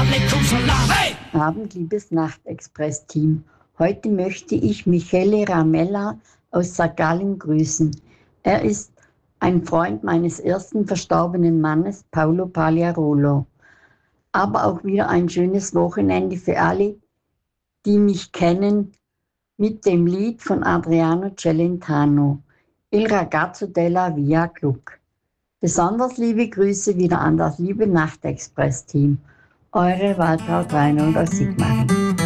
Abend, liebes Nachtexpress-Team. Heute möchte ich Michele Ramella aus St. Gallen grüßen. Er ist ein Freund meines ersten verstorbenen Mannes, Paolo Pagliarolo. Aber auch wieder ein schönes Wochenende für alle, die mich kennen, mit dem Lied von Adriano Celentano, Il ragazzo della Via Gluck. Besonders liebe Grüße wieder an das liebe Nachtexpress-Team. Eure Waltraud Reinhold aus Sigmaringen.